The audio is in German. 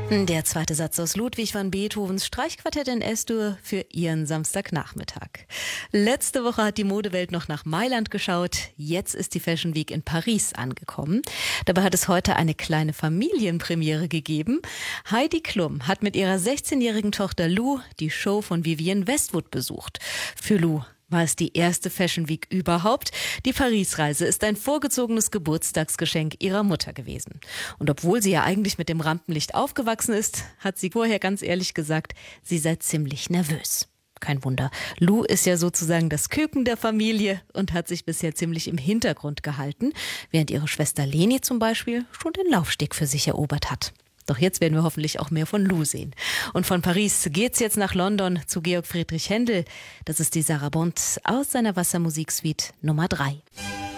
Der zweite Satz aus Ludwig van Beethovens Streichquartett in S-Dur für Ihren Samstagnachmittag. Letzte Woche hat die Modewelt noch nach Mailand geschaut. Jetzt ist die Fashion Week in Paris angekommen. Dabei hat es heute eine kleine Familienpremiere gegeben. Heidi Klum hat mit ihrer 16-jährigen Tochter Lou die Show von Vivienne Westwood besucht. Für Lou war es die erste Fashion Week überhaupt. Die Paris-Reise ist ein vorgezogenes Geburtstagsgeschenk ihrer Mutter gewesen. Und obwohl sie ja eigentlich mit dem Rampenlicht aufgewachsen ist, hat sie vorher ganz ehrlich gesagt, sie sei ziemlich nervös. Kein Wunder. Lou ist ja sozusagen das Küken der Familie und hat sich bisher ziemlich im Hintergrund gehalten, während ihre Schwester Leni zum Beispiel schon den Laufsteg für sich erobert hat. Doch jetzt werden wir hoffentlich auch mehr von Lou sehen. Und von Paris geht's jetzt nach London zu Georg Friedrich Händel. Das ist die Sarah Bond aus seiner Wassermusiksuite Nummer 3.